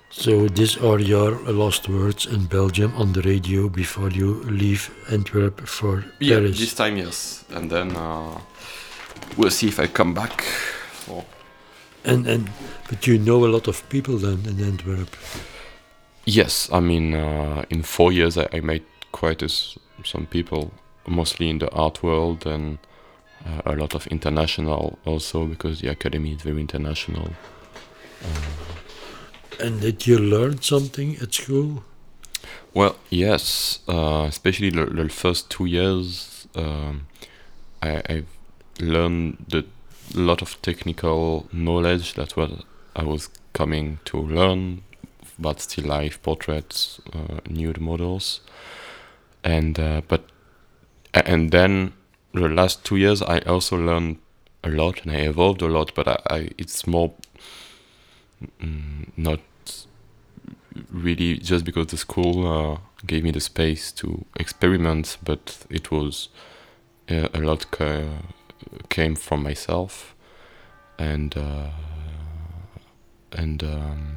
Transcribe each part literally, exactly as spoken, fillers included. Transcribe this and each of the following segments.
So these are your last words in Belgium on the radio before you leave Antwerp for Yeah, Paris. this time yes, and then uh, we'll see if I come back. For... And and but you know a lot of people then in Antwerp. Yes, I mean uh, in four years I, I met quite as some people, mostly in the art world and uh, a lot of international also because the academy is very international. Uh, and did you learn something at school? Well, yes, uh, especially the, the first two years, um, I, I've learned a lot of technical knowledge. That's what I was coming to learn about still life, portraits, uh, nude models, and uh, but and then the last two years I also learned a lot and I evolved a lot. But I, I it's more mm, not really just because the school uh, gave me the space to experiment, but it was uh, a lot ca- came from myself, and uh, and um,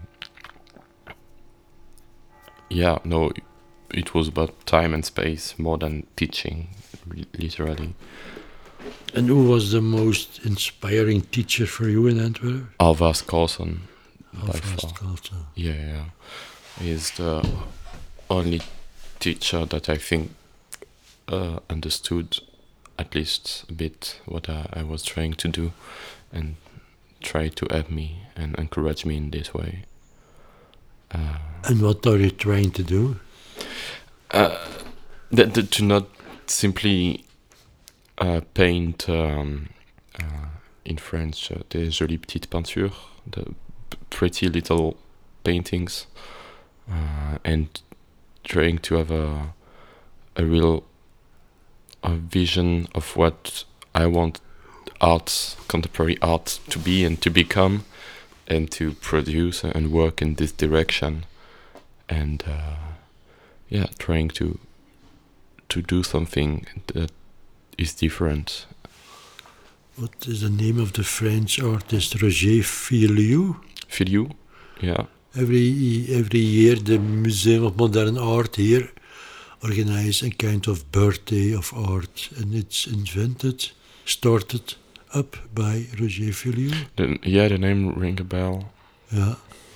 yeah, no, it was about time and space more than teaching, literally. And who was the most inspiring teacher for you in Antwerp? Alvast Carlson, by Alvast far. Carlson. Yeah, yeah, he's the only teacher that I think uh, understood at least a bit what I, I was trying to do, and tried to help me and encourage me in this way. Uh, and what are you trying to do? Uh, that, that to not simply uh, paint um, uh, in French uh, des jolies petites peintures, the p- pretty little paintings, uh, and trying to have a a real a vision of what I want art, contemporary art, to be and to become, and to produce and work in this direction, and uh, yeah, trying to to do something that is different. What is the name of the French artist Roger Filiou? Filiou, yeah. Every every year, the Museum of Modern Art here organize a kind of birthday of art, and it's invented, started up by Roger Filiou. The, yeah, the name ring a bell. Yeah.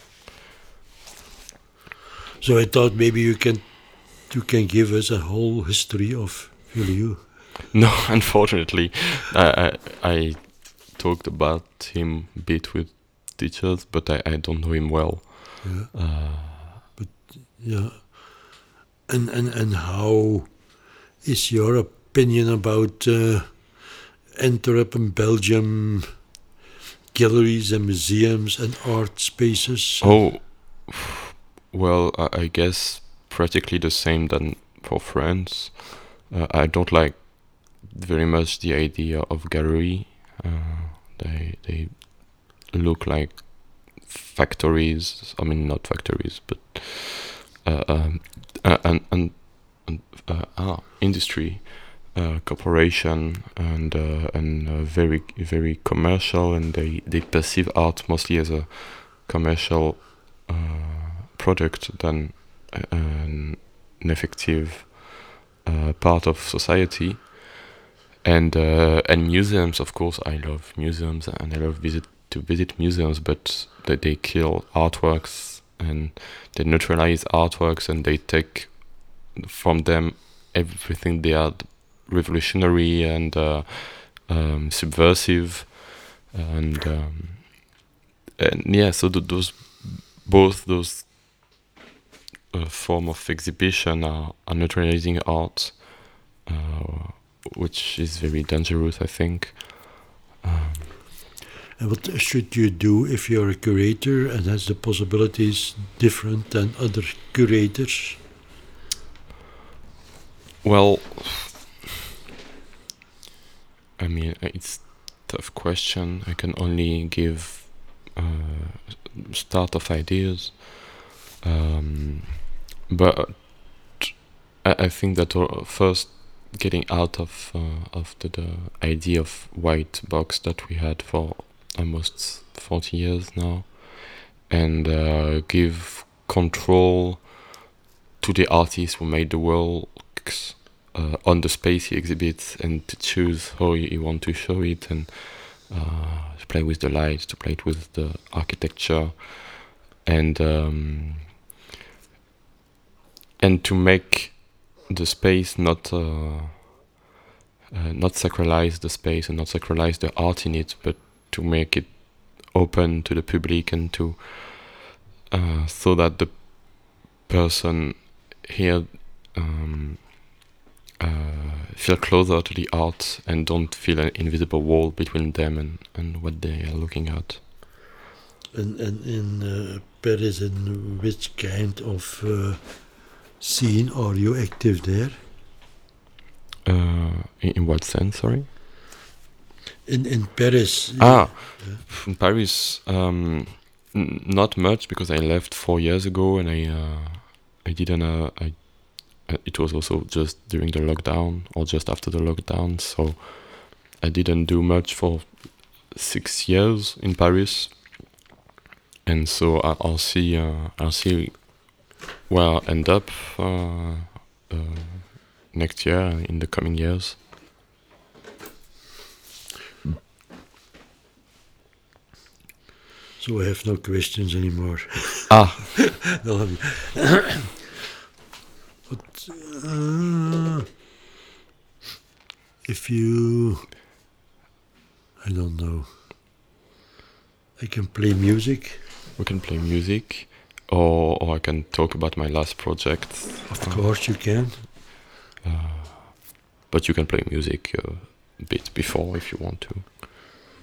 So I thought maybe you can you can give us a whole history of Filiou. No, unfortunately, I, I I talked about him a bit with teachers, but I, I don't know him well. Yeah. Uh, but yeah, and and and how is your opinion about uh, Antwerp and Belgium galleries and museums and art spaces? Oh, well, I, I guess practically the same than for France. Uh, I don't like very much the idea of gallery. Uh, they they look like factories. I mean, not factories, but uh, um, uh, and and, and uh, ah, industry, uh, corporation, and uh, and uh, very very commercial, and they they perceive art mostly as a commercial uh, product than an, an effective uh, part of society. And uh, and museums, of course, I love museums and I love visit to visit museums, but they, they kill artworks and they neutralize artworks and they take from them everything they are revolutionary and uh, um, subversive, and um, and yeah, so th- those both those uh, form of exhibition are, are neutralizing art. Uh, which is very dangerous, I think. Um, and what should you do if you're a curator and has the possibilities different than other curators? Well, I mean, it's a tough question. I can only give uh, start of ideas. Um, but I, I think that first getting out of uh, of the, the idea of white box that we had for almost forty years now, and uh, give control to the artist who made the works uh, on the space he exhibits, and to choose how he, he want to show it, and uh, to play with the lights, to play with the architecture, and um, and to make the space not uh, uh, not sacralize the space and not sacralize the art in it, but to make it open to the public, and to uh, so that the person here um, uh, feel closer to the art and don't feel an invisible wall between them and, and what they are looking at. And, and in uh, Paris, in which kind of uh, scene are you active there? Uh, in, in what sense, sorry? In in Paris. Ah, yeah. in Paris, um, n- not much, because I left four years ago, and I uh, I didn't. Uh, I uh, it was also just during the lockdown or just after the lockdown, so I didn't do much for six years in Paris, and so I, I'll see. Uh, I'll see where I end up uh, uh, next year, in the coming years. So I have no questions anymore. Ah. No, but uh, if you, I don't know, I can play music. We can play music, or or I can talk about my last project. Of course you can. Uh, but you can play music uh, a bit before if you want to.